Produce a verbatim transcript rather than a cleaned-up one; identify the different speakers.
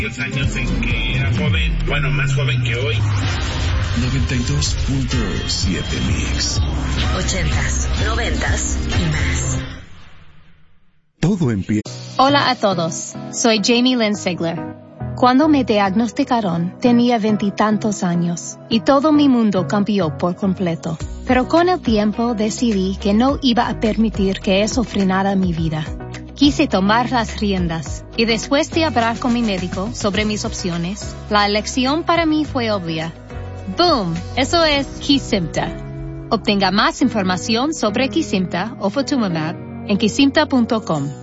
Speaker 1: Los años en que era joven, bueno, más joven que hoy.
Speaker 2: noventa y dos punto siete Mix.
Speaker 3: Ochentas, noventas y más.
Speaker 2: Todo empieza.
Speaker 4: Hola a todos, soy Jamie Lynn Sigler. Cuando me diagnosticaron, tenía veintitantos años y todo mi mundo cambió por completo. Pero con el tiempo decidí que no iba a permitir que eso frenara mi vida. Quise tomar las riendas y después de hablar con mi médico sobre mis opciones, la elección para mí fue obvia. ¡Boom! Eso es Kesimpta. Obtenga más información sobre Kesimpta o Ofatumumab en kesimpta punto com.